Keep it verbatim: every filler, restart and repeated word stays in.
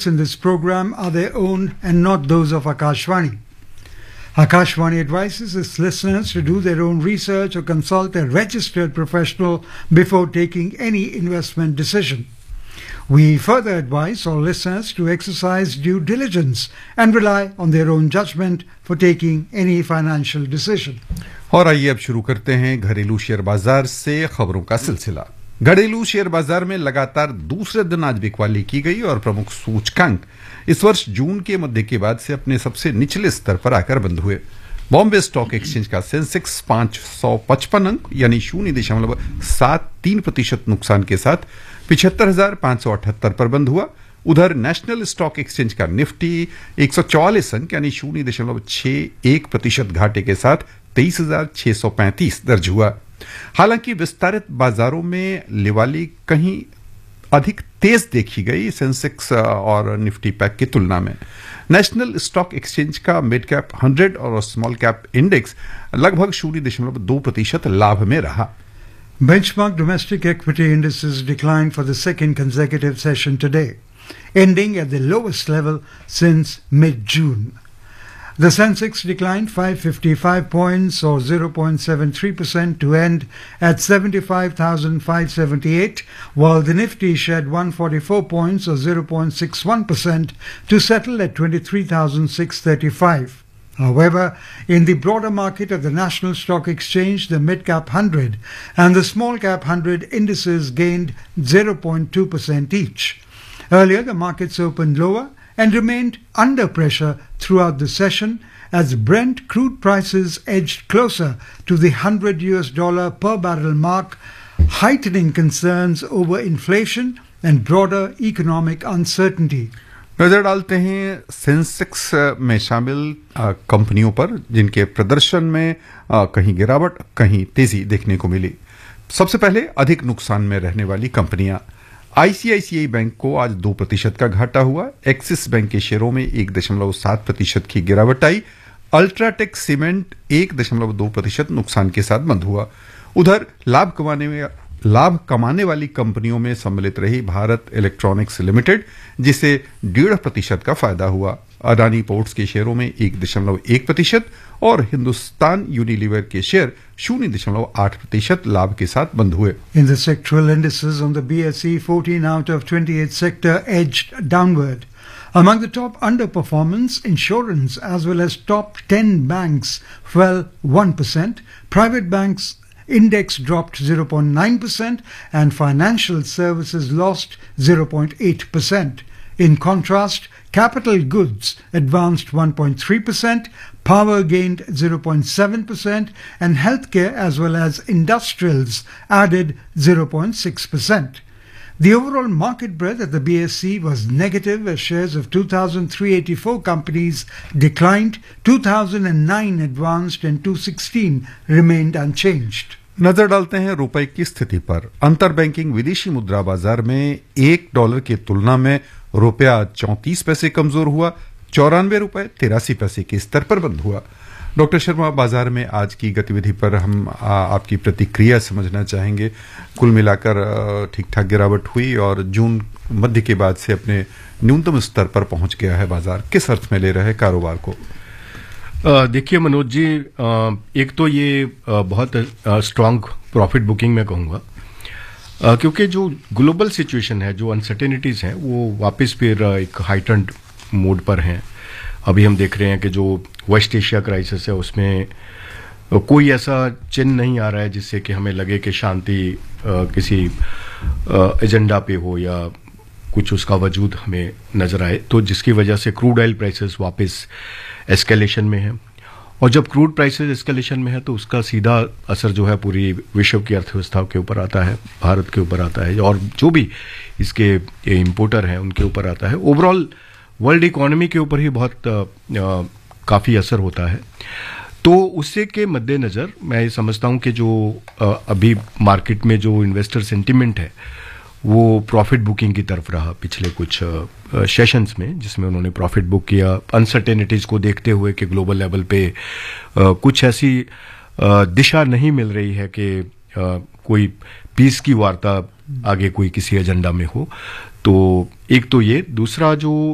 reports in this program are their own and not those of Akashvani. Akashvani advises its listeners to do their own research or consult a registered professional before taking any investment decision. We further advise all listeners to exercise due diligence and rely on their own judgment for taking any financial decision. और आइए अब शुरू करते हैं घरेलू share बाजार से खबरों का सिलसिला। घरेलू शेयर बाजार में लगातार दूसरे दिन आज बिकवाली की गई और प्रमुख सूचकांक इस वर्ष जून के मध्य के बाद से अपने सबसे निचले स्तर पर आकर बंद हुए। बॉम्बे स्टॉक एक्सचेंज का सेंसेक्स पांच सौ पचपन अंक यानी शून्य दशमलव सात तीन प्रतिशत नुकसान के साथ पिछहत्तर हजार पांच सौ अठहत्तर पर बंद हुआ। उधर नेशनल स्टॉक एक्सचेंज का निफ्टी एक सौ चौवालीस अंक यानी शून्य दशमलव छह एक प्रतिशत घाटे के साथ तेईस हजार छह सौ पैंतीस दर्ज हुआ। हालांकि विस्तारित बाजारों में लिवाली कहीं अधिक तेज देखी गई सेंसेक्स और निफ्टी पैक की तुलना में। नेशनल स्टॉक एक्सचेंज का मिड कैप हंड्रेड और स्मॉल कैप इंडेक्स लगभग शून्य दशमलव दो प्रतिशत लाभ में रहा। Benchmark domestic equity indices declined for the second consecutive session today, ending at the lowest level since mid-June. The Sensex declined five hundred fifty-five points or zero point seven three percent to end at seventy-five thousand five hundred seventy-eight, while the Nifty shed one hundred forty-four points or zero point six one percent to settle at twenty-three thousand six hundred thirty-five. However, in the broader market of the National Stock Exchange, the Mid-Cap one hundred and the Small-Cap one hundred indices gained zero point two percent each. Earlier, the markets opened lower and remained under pressure throughout the session as Brent crude prices edged closer to the one hundred U S dollar per barrel mark, heightening concerns over inflation and broader economic uncertainty. नजर डालते हैं Sensex में शामिल कंपनियों पर जिनके प्रदर्शन में आ, कहीं गिरावट कहीं तेजी देखने को मिली। सबसे पहले अधिक नुकसान में रहने वाली कंपनियां। आईसीआईसीआई बैंक को आज दो प्रतिशत का घाटा हुआ। एक्सिस बैंक के शेयरों में एक दशमलव सात प्रतिशत की गिरावट आई। अल्ट्राटेक सीमेंट एक दशमलव दो प्रतिशत नुकसान के साथ बंद हुआ। उधर लाभ कमाने में लाभ कमाने वाली कंपनियों में सम्मिलित रही भारत इलेक्ट्रॉनिक्स लिमिटेड, जिसे डेढ़ प्रतिशत का फायदा हुआ। अडानी पोर्ट्स के शेयरों में एक दशमलव एक प्रतिशत और हिंदुस्तान यूनिलीवर के शेयर शून्य दशमलव आठ प्रतिशत लाभ के साथ बंद हुए। In the sectoral indices on the B S E, fourteen out of twenty-eight sector edged downward. Among the top underperformance, insurance as well as top ten banks fell one percent. Private banks index dropped zero point nine percent and financial services lost zero point eight percent. In contrast, capital goods advanced one point three percent, power gained zero point seven percent and healthcare as well as industrials added zero point six percent. The overall market breadth at the B S E was negative as shares of two thousand three hundred eighty-four companies declined, two thousand nine advanced and two hundred sixteen remained unchanged. नजर डालते हैं रुपए की स्थिति पर। अंतर banking विदेशी मुद्रा बाजार में एक डॉलर की तुलना में रुपया चौंतीस पैसे कमजोर हुआ, चौरानवे रुपए तिरासी पैसे के स्तर पर बंद हुआ। डॉक्टर शर्मा, बाजार में आज की गतिविधि पर हम आ, आपकी प्रतिक्रिया समझना चाहेंगे। कुल मिलाकर ठीक ठाक गिरावट हुई और जून मध्य के बाद से अपने न्यूनतम स्तर पर पहुंच गया है बाजार। किस अर्थ में ले रहे हैं कारोबार को? देखिए मनोज जी, एक तो ये बहुत स्ट्रांग प्रॉफिट बुकिंग मैं कहूँगा, क्योंकि जो ग्लोबल सिचुएशन है, जो अनसर्टेनिटीज हैं, वो वापस फिर एक हाइटेंड मोड पर हैं। अभी हम देख रहे हैं कि जो वेस्ट एशिया क्राइसिस है उसमें कोई ऐसा चिन्ह नहीं आ रहा है जिससे कि हमें लगे कि शांति किसी एजेंडा पे हो या कुछ उसका वजूद हमें नजर आए, तो जिसकी वजह से क्रूड ऑयल प्राइसेस वापस एस्केलेशन में है। और जब क्रूड प्राइसेस एस्केलेशन में है तो उसका सीधा असर जो है पूरी विश्व की अर्थव्यवस्था के ऊपर आता है, भारत के ऊपर आता है और जो भी इसके इंपोर्टर हैं उनके ऊपर आता है। ओवरऑल वर्ल्ड इकोनॉमी के ऊपर ही बहुत काफ़ी असर होता है। तो उससे के मद्देनज़र मैं ये समझता हूँ कि जो आ, अभी मार्केट में जो इन्वेस्टर सेंटिमेंट है वो प्रॉफिट बुकिंग की तरफ रहा पिछले कुछ सेशंस में, जिसमें उन्होंने प्रॉफिट बुक किया अनसर्टेनिटीज़ को देखते हुए कि ग्लोबल लेवल पे आ, कुछ ऐसी आ, दिशा नहीं मिल रही है कि आ, कोई पीस की वार्ता आगे कोई किसी एजेंडा में हो। तो एक तो ये, दूसरा जो